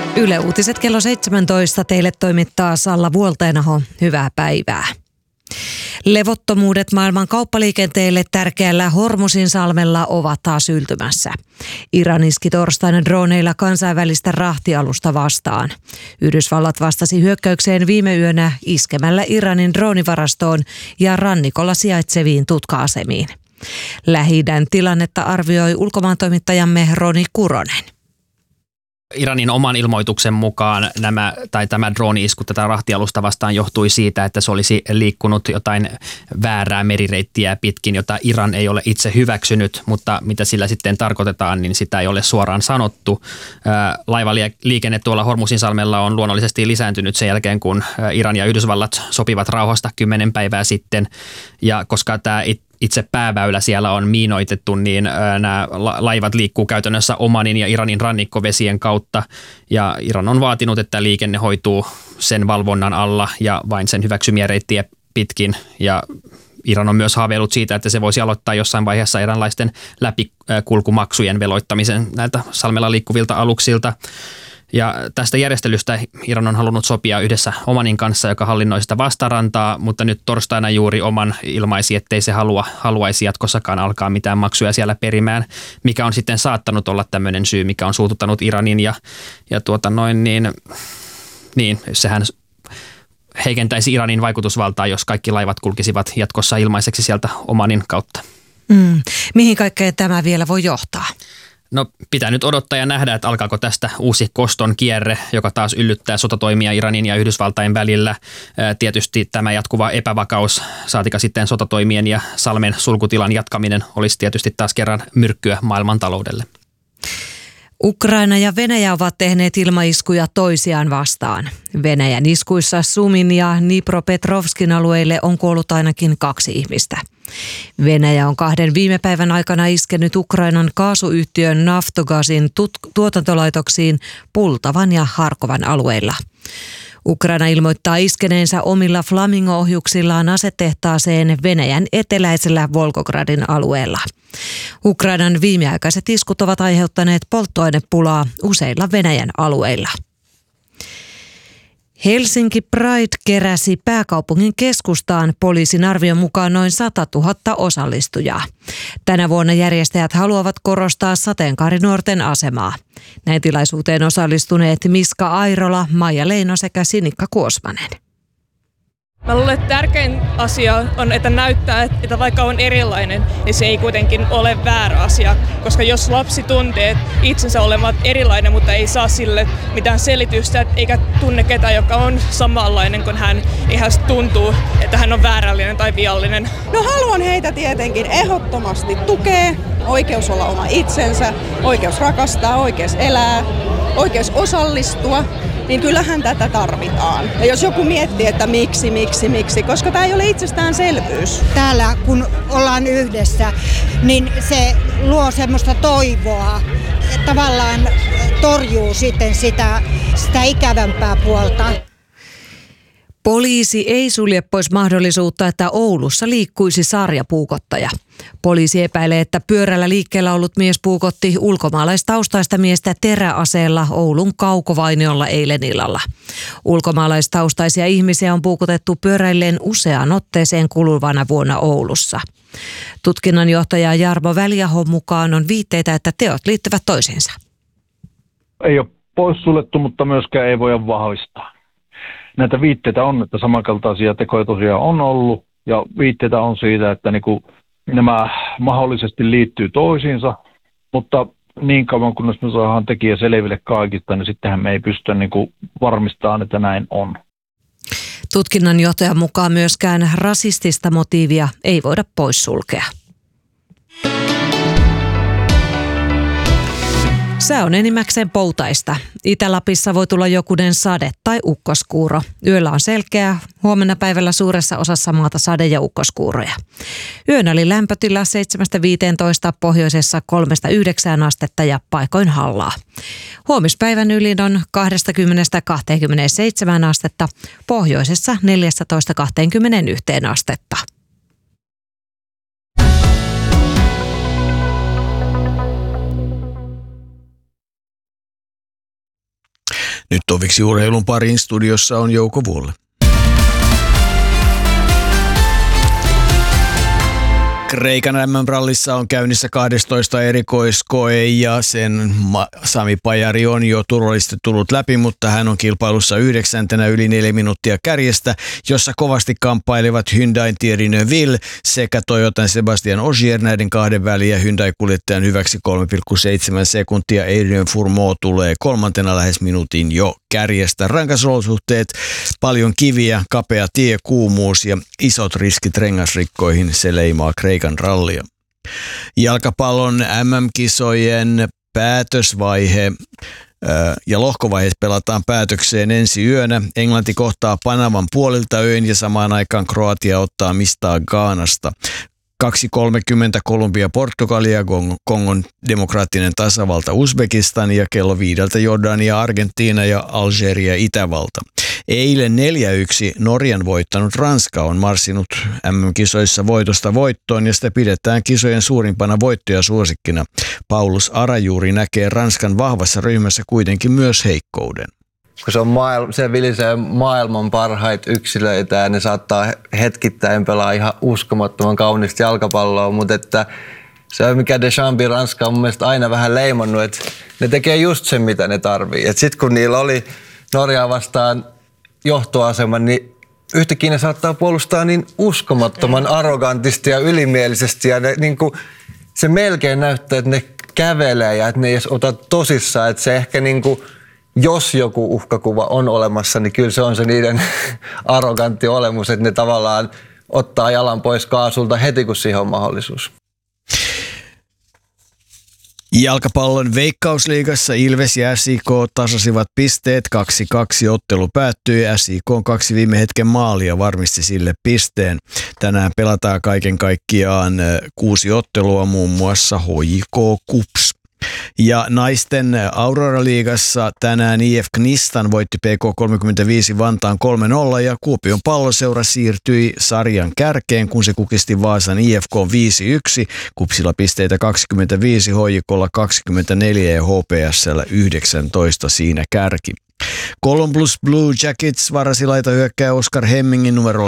Yle Uutiset kello 17 teille toimittaa Salla Vuolteenaho. Hyvää päivää. Levottomuudet maailman kauppaliikenteelle tärkeällä Hormuzinsalmella ovat taas yltymässä. Iran iski torstaina droneilla kansainvälistä rahtialusta vastaan. Yhdysvallat vastasi hyökkäykseen viime yönä iskemällä Iranin droonivarastoon ja rannikolla sijaitseviin tutka-asemiin. Lähi-idän tilannetta arvioi ulkomaantoimittajamme Roni Kuronen. Iranin oman ilmoituksen mukaan tämä drooni-isku tätä rahtialusta vastaan johtui siitä, että se olisi liikkunut jotain väärää merireittiä pitkin, jota Iran ei ole itse hyväksynyt, mutta mitä sillä sitten tarkoitetaan, niin sitä ei ole suoraan sanottu. Laivaliikenne tuolla Hormuzinsalmella on luonnollisesti lisääntynyt sen jälkeen, kun Iran ja Yhdysvallat sopivat rauhasta 10 päivää sitten, ja koska tämä itse pääväylä siellä on miinoitettu, niin nämä laivat liikkuu käytännössä Omanin ja Iranin rannikkovesien kautta. Ja Iran on vaatinut, että liikenne hoituu sen valvonnan alla ja vain sen hyväksymiä reittiä pitkin. Ja Iran on myös haaveillut siitä, että se voisi aloittaa jossain vaiheessa eräänlaisten läpikulkumaksujen veloittamisen näiltä salmella liikkuvilta aluksilta. Ja tästä järjestelystä Iran on halunnut sopia yhdessä Omanin kanssa, joka hallinnoi sitä vastarantaa, mutta nyt torstaina juuri Oman ilmaisi, ettei se haluaisi jatkossakaan alkaa mitään maksuja siellä perimään, mikä on sitten saattanut olla tämmöinen syy, mikä on suututtanut Iranin niin sehän heikentäisi Iranin vaikutusvaltaa, jos kaikki laivat kulkisivat jatkossa ilmaiseksi sieltä Omanin kautta. Mihin kaikkeen tämä vielä voi johtaa? No pitää nyt odottaa ja nähdä, että alkaako tästä uusi koston kierre, joka taas yllyttää sotatoimia Iranin ja Yhdysvaltain välillä. Tietysti tämä jatkuva epävakaus, saatika sitten sotatoimien ja salmen sulkutilan jatkaminen olisi tietysti taas kerran myrkkyä maailmantaloudelle. Ukraina ja Venäjä ovat tehneet ilmaiskuja toisiaan vastaan. Venäjän iskuissa Sumin ja Dnipropetrovskin alueille on kuollut ainakin 2 ihmistä. Venäjä on 2 viime päivän aikana iskenyt Ukrainan kaasuyhtiön Naftogazin tuotantolaitoksiin Pultavan ja Harkovan alueilla. Ukraina ilmoittaa iskeneensä omilla Flamingo-ohjuksillaan asetehtaaseen Venäjän eteläisellä Volgogradin alueella. Ukrainan viimeaikaiset iskut ovat aiheuttaneet polttoainepulaa useilla Venäjän alueilla. Helsinki Pride keräsi pääkaupungin keskustaan poliisin arvion mukaan noin 100 000 osallistujaa. Tänä vuonna järjestäjät haluavat korostaa sateenkaarinuorten asemaa. Näin tilaisuuteen osallistuneet Miska Airola, Maija Leino sekä Sinikka Kuosmanen. Mä luulen, että tärkein asia on, että näyttää, että vaikka on erilainen, niin se ei kuitenkin ole väärä asia. Koska jos lapsi tuntee itsensä olevat erilainen, mutta ei saa sille mitään selitystä, eikä tunne ketään, joka on samanlainen kuin hän, niin hän tuntuu, että hän on väärällinen tai viallinen. No haluan heitä tietenkin ehdottomasti tukea. Oikeus olla oma itsensä, oikeus rakastaa, oikeus elää, oikeus osallistua. Niin kyllähän tätä tarvitaan. Ja jos joku miettii, että miksi, koska tämä ei ole itsestäänselvyys. Täällä kun ollaan yhdessä, niin se luo semmoista toivoa. Tavallaan torjuu sitten sitä ikävämpää puolta. Poliisi ei sulje pois mahdollisuutta, että Oulussa liikkuisi sarjapuukottaja. Poliisi epäilee, että pyörällä liikkeellä ollut mies puukotti ulkomaalaistaustaista miestä teräaseella Oulun Kaukovainiolla eilen illalla. Ulkomaalaistaustaisia ihmisiä on puukotettu pyöräilleen useaan otteeseen kuluvana vuonna Oulussa. Tutkinnanjohtaja Jarmo Väliahon mukaan on viitteitä, että teot liittyvät toisiinsa. Ei ole poissuljettu, mutta myöskään ei voida vahvistaa. Näitä viitteitä on, että samankaltaisia tekoja tosiaan on ollut, ja viitteitä on siitä, että nämä mahdollisesti liittyy toisiinsa, mutta niin kauan kunnes me saadaan tekijä selville kaikista, niin sittenhän me ei pystytä varmistamaan, että näin on. Tutkinnanjohtajan mukaan myöskään rasistista motiivia ei voida poissulkea. Sää on enimmäkseen poutaista. Itä-Lapissa voi tulla jokunen sade tai ukkoskuuro. Yöllä on selkeää, huomenna päivällä suuressa osassa maata sade- ja ukkoskuuroja. Yön oli lämpötila 7-15, pohjoisessa 3-9 astetta ja paikoin hallaa. Huomispäivän ylin on 20-27 astetta, pohjoisessa 14-21 astetta. Nyt toviksi urheilun parin studiossa on Jouko Vuolle. Kreikan MM-rallissa on käynnissä 12 erikoiskoe ja sen Sami Pajari on jo turvallisesti tullut läpi, mutta hän on kilpailussa 9. yli 4 minuuttia kärjestä, jossa kovasti kamppailevat Hyundain Thierry Neuville sekä Toyotan Sebastian Ogier. Näiden kahden väliä Hyundai-kuljettajan hyväksi 3,7 sekuntia. Adrien Fourmaux tulee 3. lähes minuutin jo kärjestä. Rankas olosuhteet, paljon kiviä, kapea tie, kuumuus ja isot riskit rengasrikkoihin, se leimaa Kreikan rallia. Jalkapallon MM-kisojen päätösvaihe ja lohkovaiheet pelataan päätökseen ensi yönä. Englanti kohtaa Panaman puolilta öin ja samaan aikaan Kroatia ottaa mistaa Ghanasta. 2.30 Kolumbia Portugalia, Kongon demokraattinen tasavalta Uzbekistan ja kello 5 Jordania Argentiina ja Algeria Itävalta. Eilen 4-1 Norjan voittanut Ranska on marssinut MM-kisoissa voitosta voittoon ja sitä pidetään kisojen suurimpana voittajasuosikkina. Paulus Arajuuri näkee Ranskan vahvassa ryhmässä kuitenkin myös heikkouden. Kun se vilisee maailman parhaita yksilöitä ja ne saattaa hetkittäin pelaa ihan uskomattoman kaunista jalkapalloa, mutta että se mikä Deschampsin Ranska on mun mielestä aina vähän leimannut, että ne tekee just sen mitä ne tarvii. Sitten kun niillä oli Norjaa vastaan johtoaseman, niin yhtäkkiä ne saattaa puolustaa niin uskomattoman arrogantisti ja ylimielisesti ja ne, niin kuin, se melkein näyttää, että ne kävelee ja että ne ei edes ota tosissaan, että se ehkä niin kuin, jos joku uhkakuva on olemassa, niin kyllä se on se niiden arrogantti olemus, että ne tavallaan ottaa jalan pois kaasulta heti, kun siihen on mahdollisuus. Jalkapallon Veikkausliigassa Ilves ja SIK tasasivat pisteet. 2-2 ottelu päättyi. SIK on 2 viime hetken maalia varmisti sille pisteen. Tänään pelataan kaiken kaikkiaan 6 ottelua, muun muassa HJK KuPS. Ja naisten Aurora-liigassa tänään IF Knistan voitti PK35 Vantaan 3-0 ja Kuopion Palloseura siirtyi sarjan kärkeen, kun se kukisti Vaasan IFK 5-1. KuPSilla pisteitä 25, HJK:lla 24 ja HPS:llä 19 siinä kärki. Columbus Blue Jackets varasi laitahyökkääjä Oskar Hemmingin numerolla